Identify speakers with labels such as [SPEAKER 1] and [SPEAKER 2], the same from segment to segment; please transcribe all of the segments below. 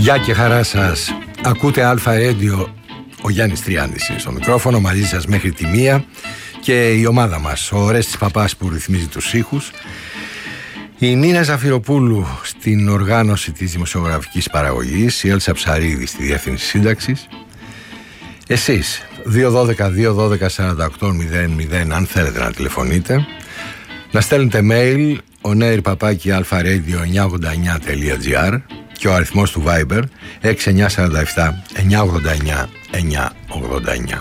[SPEAKER 1] Γεια και χαρά σας. Ακούτε Αλφα Radio. Ο Γιάννης Τριάντης είναι στο μικρόφωνο, μαζί σας μέχρι τη 1 και η ομάδα μας, ο Ορέστης Παπάς που ρυθμίζει τους ήχους, η Νίνα Ζαφυροπούλου στην οργάνωση της δημοσιογραφικής παραγωγής, η Έλσα Ψαρίδη στη διεύθυνση σύνταξης. Εσείς 212-212-4800 αν θέλετε να τηλεφωνείτε, να στέλνετε mail onair@alfaradio989.gr και ο αριθμός του Viber 6947 989 989.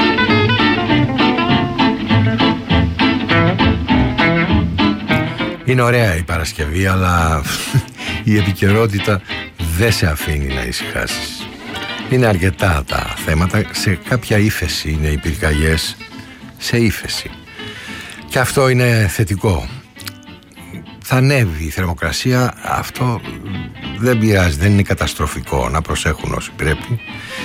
[SPEAKER 1] Είναι ωραία η Παρασκευή, αλλά η επικαιρότητα δεν σε αφήνει να ησυχάσεις. Είναι αρκετά τα θέματα. Σε κάποια ύφεση είναι οι πυρκαγιές, σε ύφεση. Και αυτό είναι θετικό. Θα ανέβει η θερμοκρασία, αυτό δεν πειράζει, δεν είναι καταστροφικό, να προσέχουν όσοι πρέπει.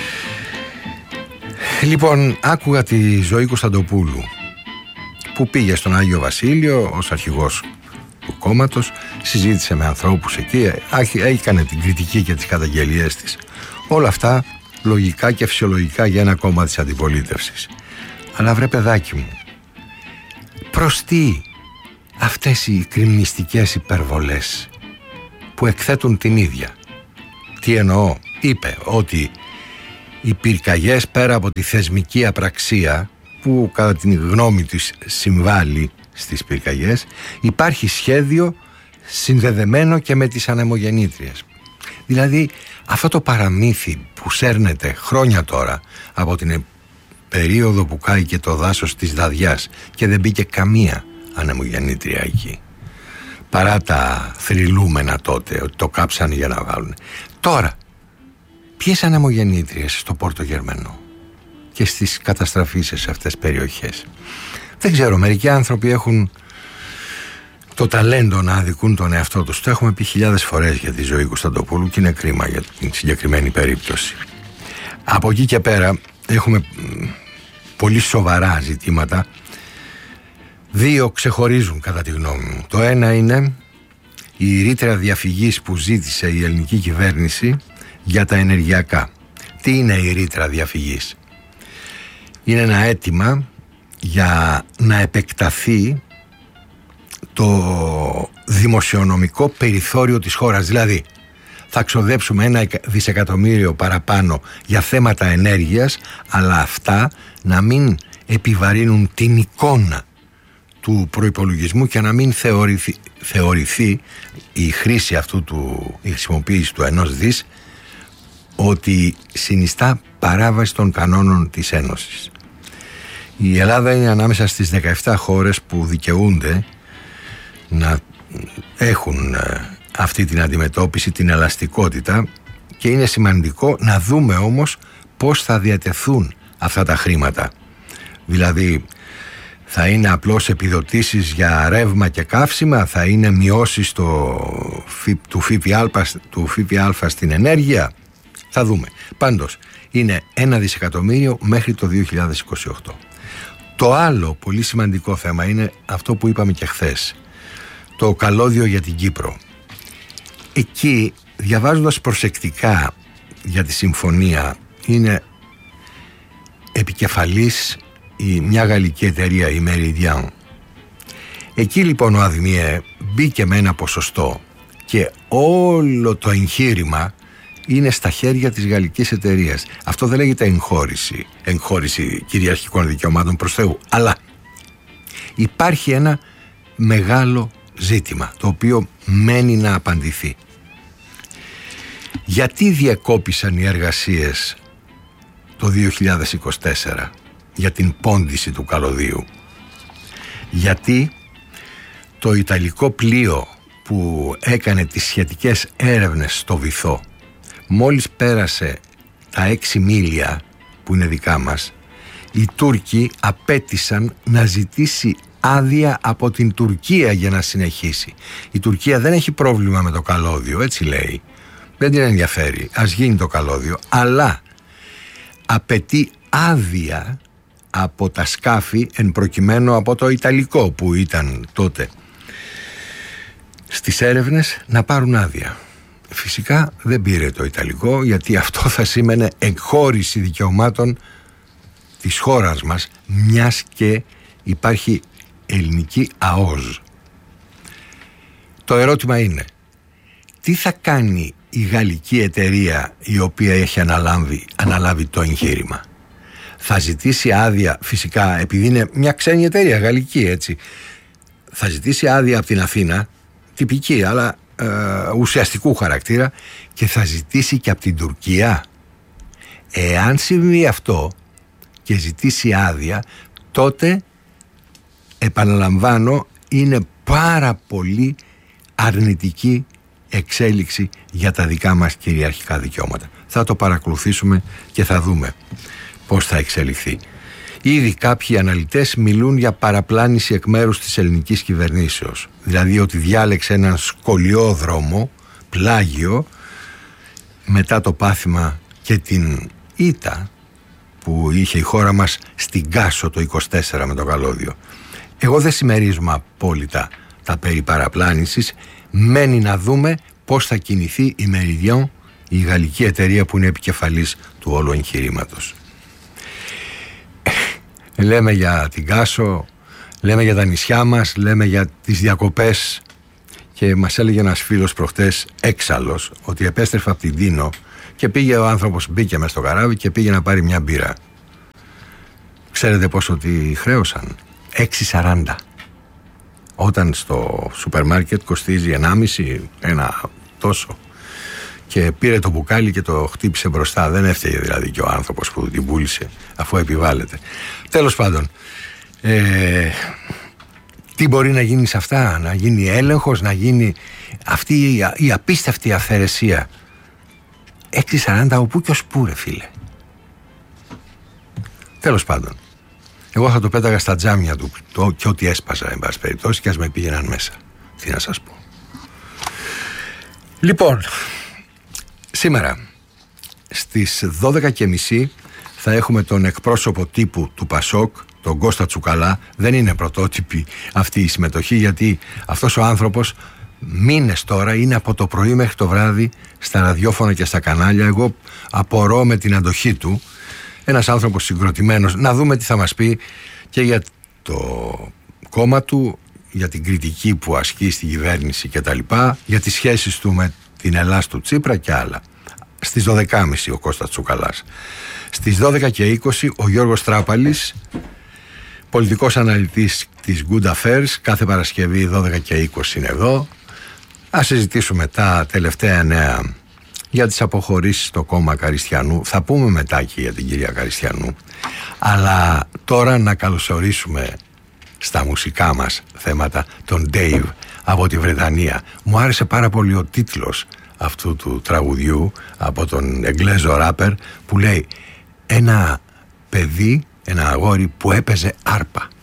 [SPEAKER 1] Λοιπόν, άκουγα τη Ζωή Κωνσταντοπούλου που πήγε στον Άγιο Βασίλειο ως αρχηγός του κόμματος, συζήτησε με ανθρώπους εκεί, έκανε την κριτική και τις καταγγελίες της. Όλα αυτά λογικά και φυσιολογικά για ένα κόμμα της αντιπολίτευσης. Αλλά βρε παιδάκι μου, προς τι αυτές οι κριμνιστικές υπερβολές που εκθέτουν την ίδια? Τι εννοώ? Είπε ότι οι πυρκαγιές, πέρα από τη θεσμική απραξία που κατά την γνώμη της συμβάλλει στις πυρκαγιές, υπάρχει σχέδιο συνδεδεμένο και με τις ανεμογεννήτριες. Δηλαδή αυτό το παραμύθι που σέρνεται χρόνια τώρα από την περίοδο που κάηκε το δάσος της Δαδιάς και δεν μπήκε καμία ανεμογεννήτρια εκεί, παρά τα θρυλούμενα τότε ότι το κάψανε για να βάλουν. Τώρα ποιες ανεμογεννήτριες στο Πόρτο Γερμανό και στις καταστραφήσεις σε αυτές τις περιοχές? Δεν ξέρω, μερικοί άνθρωποι έχουν το ταλέντο να αδικούν τον εαυτό τους. Το έχουμε πει χιλιάδες φορές για τη Ζωή Κωνσταντοπούλου και είναι κρίμα για την συγκεκριμένη περίπτωση. Από εκεί και πέρα έχουμε πολύ σοβαρά ζητήματα. Δύο ξεχωρίζουν κατά τη γνώμη μου. Το ένα είναι η ρήτρα διαφυγής που ζήτησε η ελληνική κυβέρνηση για τα ενεργειακά. Τι είναι η ρήτρα διαφυγής? Είναι ένα αίτημα για να επεκταθεί το δημοσιονομικό περιθώριο της χώρας. Δηλαδή θα ξοδέψουμε 1 δισεκατομμύριο παραπάνω για θέματα ενέργειας, αλλά αυτά να μην επιβαρύνουν την εικόνα του προϋπολογισμού και να μην θεωρηθεί η χρήση αυτού η χρησιμοποίηση του 1 δις ότι συνιστά παράβαση των κανόνων της Ένωσης. Η Ελλάδα είναι ανάμεσα στις 17 χώρες που δικαιούνται να έχουν αυτή την αντιμετώπιση, την ελαστικότητα, και είναι σημαντικό να δούμε όμως πώς θα διατεθούν αυτά τα χρήματα. Δηλαδή θα είναι απλώς επιδοτήσεις για ρεύμα και καύσιμα, θα είναι μειώσεις του ΦΠΑ στην ενέργεια, θα δούμε. Πάντως είναι 1 δισεκατομμύριο μέχρι το 2028. Το άλλο πολύ σημαντικό θέμα είναι αυτό που είπαμε και χθες, το καλώδιο για την Κύπρο. Εκεί, διαβάζοντας προσεκτικά για τη συμφωνία, είναι επικεφαλής μια γαλλική εταιρεία, η Meridian. Εκεί λοιπόν ο ΑΔΜΙΕ μπήκε με ένα ποσοστό και όλο το εγχείρημα είναι στα χέρια της γαλλικής εταιρείας. Αυτό δεν λέγεται εγχώρηση κυριαρχικών δικαιωμάτων προς Θεού, αλλά υπάρχει ένα μεγάλο ζήτημα το οποίο μένει να απαντηθεί. Γιατί διεκόπησαν οι εργασίες το 2024 για την πόντιση του καλωδίου? Γιατί το ιταλικό πλοίο που έκανε τις σχετικές έρευνες στο βυθό, μόλις πέρασε τα 6 μίλια που είναι δικά μας, οι Τούρκοι απέτησαν να ζητήσει άδεια από την Τουρκία για να συνεχίσει. Η Τουρκία δεν έχει πρόβλημα με το καλώδιο, έτσι λέει, δεν την ενδιαφέρει, ας γίνει το καλώδιο, αλλά απαιτεί άδεια από τα σκάφη, εν προκειμένου από το Ιταλικό που ήταν τότε στις έρευνες, να πάρουν άδεια. φυσικά δεν πήρε το Ιταλικό, γιατί αυτό θα σήμαινε εκχώρηση δικαιωμάτων της χώρας μας, μιας και υπάρχει ελληνική ΑΟΖ. Το ερώτημα είναι, τι θα κάνει η γαλλική εταιρεία η οποία έχει αναλάβει το εγχείρημα? Θα ζητήσει άδεια, φυσικά, επειδή είναι μια ξένη εταιρεία γαλλική, έτσι, θα ζητήσει άδεια από την Αθήνα, τυπική αλλά ουσιαστικού χαρακτήρα, και θα ζητήσει και από την Τουρκία. Εάν συμβεί αυτό και ζητήσει άδεια, τότε, επαναλαμβάνω, είναι πάρα πολύ αρνητική εξέλιξη για τα δικά μας κυριαρχικά δικαιώματα. Θα το παρακολουθήσουμε και θα δούμε πώς θα εξελιχθεί. Ήδη κάποιοι αναλυτές μιλούν για παραπλάνηση εκ μέρους της ελληνικής κυβερνήσεως. Δηλαδή ότι διάλεξε έναν σκολιόδρομο, πλάγιο, μετά το πάθημα και την ήττα που είχε η χώρα μας στην Κάσο το 24 με το καλώδιο. Εγώ δεν συμμερίζομαι απόλυτα τα περί παραπλάνησης. Μένει να δούμε πώς θα κινηθεί η Meridian, η γαλλική εταιρεία που είναι επικεφαλής του όλου εγχειρήματος. Λέμε για την Κάσο, λέμε για τα νησιά μας, λέμε για τις διακοπές, και μας έλεγε ένας φίλος προχτές, έξαλλος, ότι επέστρεφε από την Τίνο και πήγε ο άνθρωπος, μπήκε μες στο καράβι και πήγε να πάρει μια μπύρα. Ξέρετε πόσο τη χρέωσαν? 6,40. Όταν στο σούπερ μάρκετ κοστίζει 1,5, ένα τόσο. Και πήρε το μπουκάλι και το χτύπησε μπροστά. Δεν έφταιγε δηλαδή και ο άνθρωπος που την πούλησε, αφού επιβάλλεται. Τέλος πάντων, τι μπορεί να γίνει σε αυτά? Να γίνει έλεγχος, να γίνει αυτή η απίστευτη αυθαιρεσία. 6,40 οπού και ως πού, ρε φίλε? Τέλος πάντων, εγώ θα το πέταγα στα τζάμια του και ό,τι έσπαζα, εν πάση περιπτώσει, και ας με πήγαιναν μέσα. Τι να σας πω. Λοιπόν, σήμερα στις 12:30 θα έχουμε τον εκπρόσωπο τύπου του Πασόκ, τον Κώστα Τσουκαλά. Δεν είναι πρωτότυπη αυτή η συμμετοχή, γιατί αυτός ο άνθρωπος μήνες τώρα είναι από το πρωί μέχρι το βράδυ στα ραδιόφωνα και στα κανάλια. Εγώ απορώ με την αντοχή του. Ένας άνθρωπος συγκροτημένος. Να δούμε τι θα μας πει και για το κόμμα του, για την κριτική που ασκεί στην κυβέρνηση κτλ., για τις σχέσεις του με την Ελλάς του Τσίπρα και άλλα. Στις 12:30 ο Κώστας Τσουκαλάς. Στις 12:20 ο Γιώργος Τράπαλης, πολιτικός αναλυτής της Good Affairs. Κάθε Παρασκευή 12:20 είναι εδώ. Ας συζητήσουμε τα τελευταία νέα για τις αποχωρήσεις στο κόμμα Καριστιανού. Θα πούμε μετά και για την κυρία Καριστιανού. Αλλά τώρα να καλωσορίσουμε στα μουσικά μας θέματα τον Dave από τη Βρετανία. Μου άρεσε πάρα πολύ ο τίτλος αυτού του τραγουδιού από τον Εγγλέζο ράπερ, που λέει ένα παιδί, ένα αγόρι που έπαιζε άρπα.